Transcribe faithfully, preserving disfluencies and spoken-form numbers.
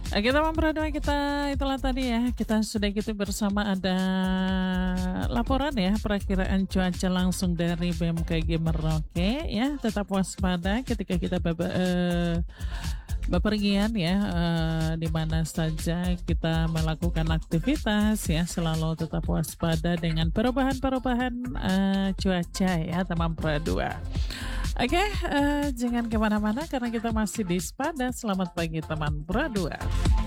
Oke teman berdua kita itulah tadi ya, kita sudah gitu bersama ada laporan ya, perakiraan cuaca langsung dari B M K G Merauke ya, tetap waspada ketika kita bebe eee, bepergian ya, eee, di mana saja kita melakukan aktivitas ya, selalu tetap waspada dengan perubahan-perubahan, eee, cuaca ya teman berdua. Oke, eee, jangan ke mana-mana karena kita masih di Spada, selamat pagi teman berdua.